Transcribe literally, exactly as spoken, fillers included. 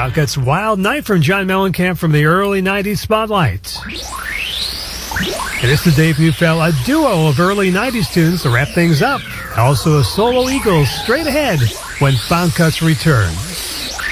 Pound Cuts Wild Night from John Mellencamp from the early nineties Spotlight. And it's the Dave Neufeld, a duo of early nineties tunes to wrap things up. Also a solo Eagles straight ahead when Pound Cuts return.